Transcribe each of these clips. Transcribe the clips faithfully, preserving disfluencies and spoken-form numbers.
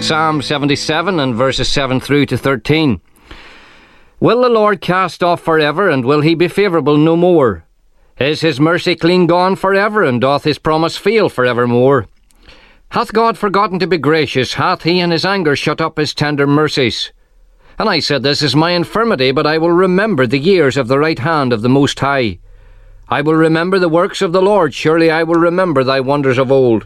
Psalm seventy-seven and verses seven through to thirteen. Will the Lord cast off forever, and will he be favourable no more? Is his mercy clean gone forever, and doth his promise fail forevermore? Hath God forgotten to be gracious? Hath he in his anger shut up his tender mercies? And I said, This is my infirmity, but I will remember the years of the right hand of the Most High. I will remember the works of the Lord. Surely I will remember thy wonders of old.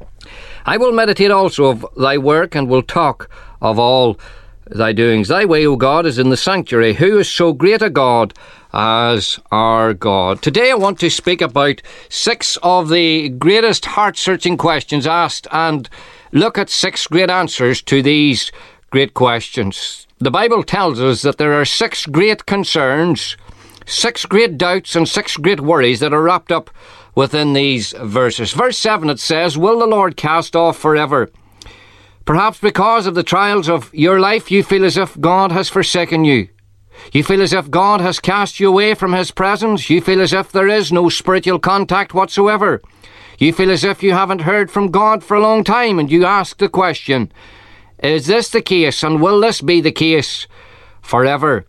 I will meditate also of thy work, and will talk of all thy doings. Thy way, O God, is in the sanctuary. Who is so great a God as our God? Today I want to speak about six of the greatest heart-searching questions asked, and look at six great answers to these great questions. The Bible tells us that there are six great concerns, six great doubts, and six great worries that are wrapped up within these verses. Verse seven, it says, Will the Lord cast off forever? Perhaps because of the trials of your life, you feel as if God has forsaken you. You feel as if God has cast you away from his presence. You feel as if there is no spiritual contact whatsoever. You feel as if you haven't heard from God for a long time, and you ask the question, is this the case, and will this be the case forever?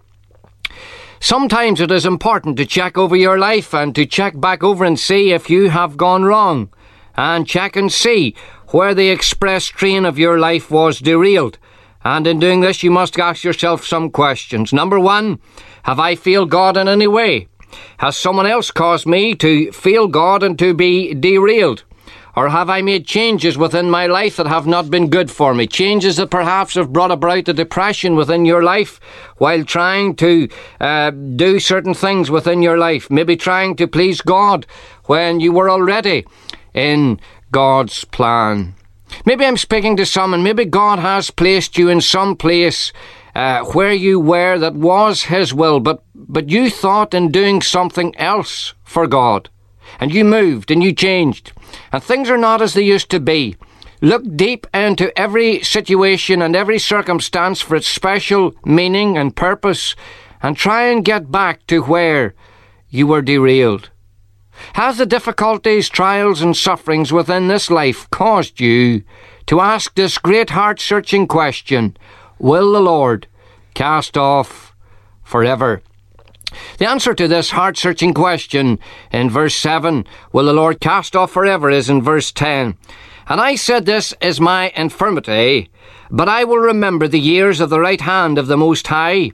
Sometimes it is important to check over your life and to check back over and see if you have gone wrong, and check and see where the express train of your life was derailed. And in doing this, you must ask yourself some questions. Number one, have I failed God in any way? Has someone else caused me to fail God and to be derailed? Or have I made changes within my life that have not been good for me? Changes that perhaps have brought about a depression within your life while trying to uh, do certain things within your life. Maybe trying to please God when you were already in God's plan. Maybe I'm speaking to some, and maybe God has placed you in some place uh, where you were that was his will, but, but you thought in doing something else for God. And you moved and you changed, and things are not as they used to be. Look deep into every situation and every circumstance for its special meaning and purpose, and try and get back to where you were derailed. Has the difficulties, trials and sufferings within this life caused you to ask this great heart-searching question, will the Lord cast off forever? The answer to this heart-searching question in verse seven, will the Lord cast off forever, is in verse ten. And I said, This is my infirmity, but I will remember the years of the right hand of the Most High.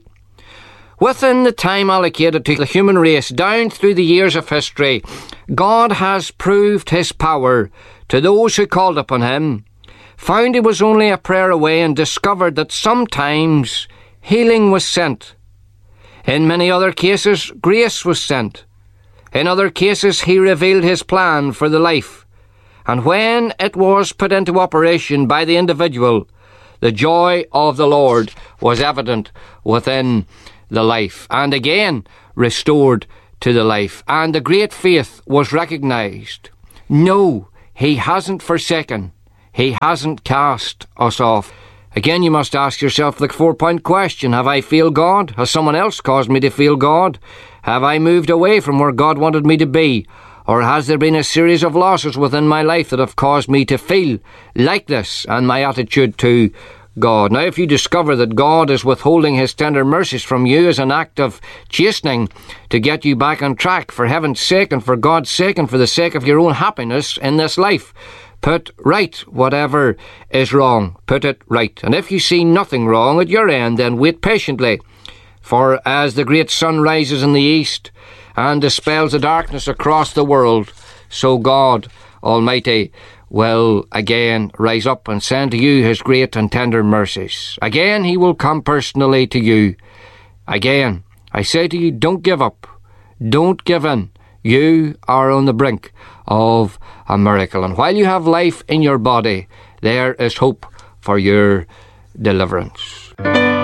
Within the time allocated to the human race, down through the years of history, God has proved his power to those who called upon him, found he was only a prayer away, and discovered that sometimes healing was sent. In many other cases, grace was sent. In other cases, he revealed his plan for the life. And when it was put into operation by the individual, the joy of the Lord was evident within the life, and again restored to the life. And the great faith was recognized. No, he hasn't forsaken. He hasn't cast us off. Again, you must ask yourself the four-point question. Have I failed God? Has someone else caused me to fail God? Have I moved away from where God wanted me to be? Or has there been a series of losses within my life that have caused me to feel like this and my attitude to God? Now, if you discover that God is withholding his tender mercies from you as an act of chastening to get you back on track, for heaven's sake and for God's sake and for the sake of your own happiness in this life, put right whatever is wrong. Put it right. And if you see nothing wrong at your end, then wait patiently. For as the great sun rises in the east and dispels the darkness across the world, so God Almighty will again rise up and send to you his great and tender mercies. Again, he will come personally to you. Again, I say to you, don't give up. Don't give in. You are on the brink of a miracle. And while you have life in your body, there is hope for your deliverance.